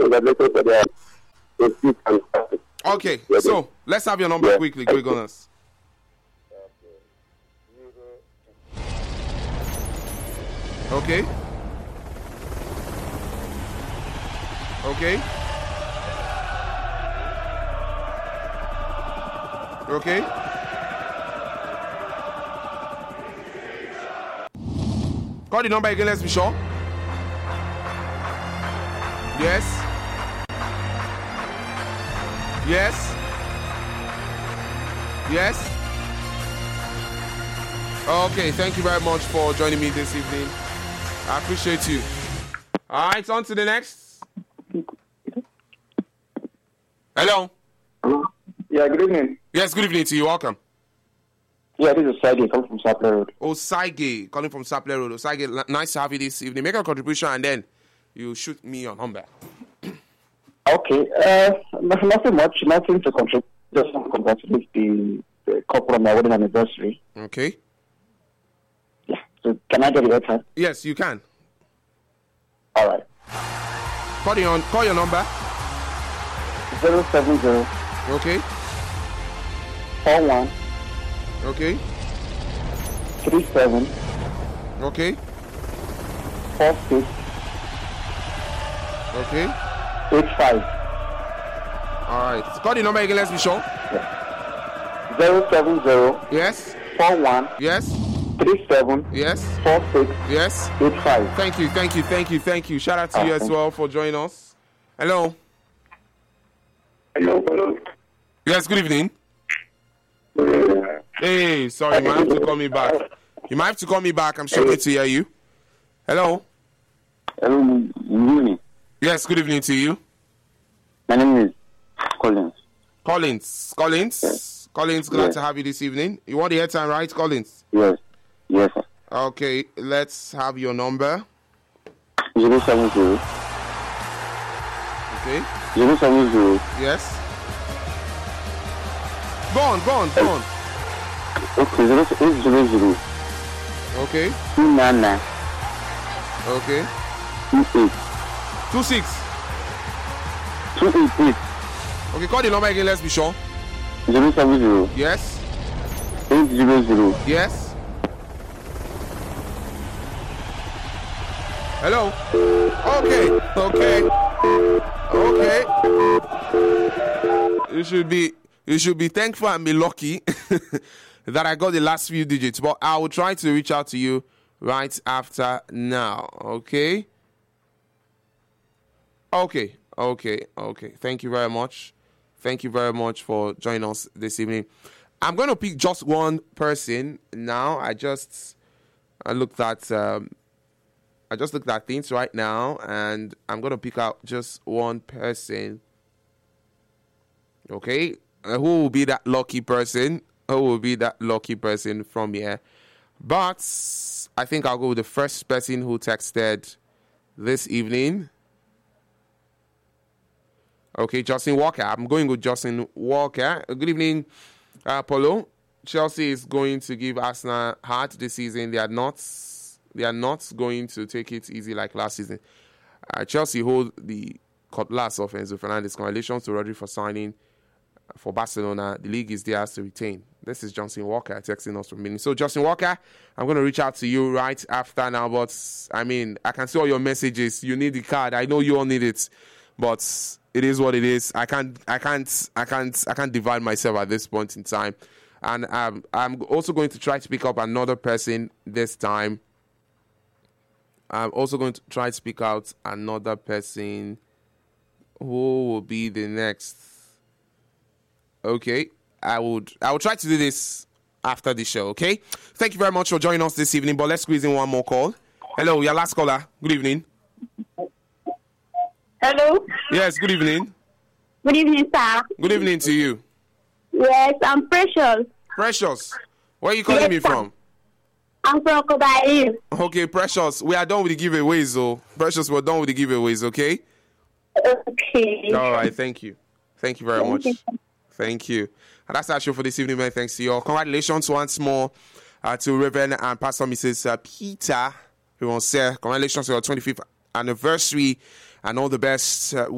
congratulations for the speech and Okay, so let's have your number quickly, Greg Gunners. Okay. Okay. Okay. Call the number again, let's be sure. Yes. Yes. Yes. Okay, thank you very much for joining me this evening. I appreciate you. All right, on to the next. Hello. Yeah, good evening. Yes, good evening to you. Welcome. Yeah, this is Saige coming from Sapler Road. Saige calling from Sapler Road. Saige, nice to have you this evening. Make a contribution and then you shoot me your number. Okay. Nothing much. Nothing to contribute. Just want to congratulate the couple on their wedding anniversary. Okay. Yeah. So can I get the airtime? Yes, you can. All right. Call your number. 070. Okay. 41. Okay. 37. Okay. 46. Okay. 85. All right. Call the number again. Let's be sure. 070. Yes. 41. Yes. 37. Yes. 46. Yes. 85. Thank you. Shout out to you as well for joining us. Hello. Hello. Yes. Good evening. Hey, sorry, you might have to call me back. I'm struggling to hear you. Hello. Hello. Good evening. Yes. Good evening to you. My name is Collins. Collins, glad to have you this evening. You want the airtime, right, Collins? Yes, sir. Okay, let's have your number. 070. Okay. 070. Yes. Go on. Okay, 0800. Okay. 299. Okay. 28. 26. 288. Okay, call the number again, let's be sure. 070. Yes. 800. Yes. Hello. Okay. You should be thankful and be lucky that I got the last few digits, but I will try to reach out to you right after now. Okay. Thank you very much. Thank you very much for joining us this evening. I'm going to pick just one person now. I just looked at things right now, and I'm going to pick out just one person. Okay, who will be that lucky person? Who will be that lucky person from here? But I think I'll go with the first person who texted this evening. Okay, Justin Walker. I'm going with Justin Walker. Good evening, Polo. Chelsea is going to give Arsenal heart this season. They are not going to take it easy like last season. Chelsea hold the cutlass of Enzo Fernandez. Congratulations to Rodri for signing for Barcelona. The league is theirs to retain. This is Justin Walker texting us from Minnesota. So, Justin Walker, I'm going to reach out to you right after now. But, I can see all your messages. You need the card. I know you all need it. But it is what it is. I can't divide myself at this point in time. And I'm also going to try to pick up another person this time. I'm also going to try to pick out another person. Who will be the next? Okay. I will try to do this after the show, okay? Thank you very much for joining us this evening, but let's squeeze in one more call. Hello, your last caller. Good evening. Hello. Yes, good evening. Good evening, sir. Good evening to you. Yes, I'm Precious. Precious, where are you calling me from? I'm from Kobayi. Okay, Precious, we are done with the giveaways, though. Precious, we're done with the giveaways, okay? Okay. All right, thank you. Thank you very much. Thank you. And that's our show for this evening, man. Thanks to you all. Congratulations once more to Reverend and Pastor Mrs. Peter. Congratulations on your 25th anniversary and all the best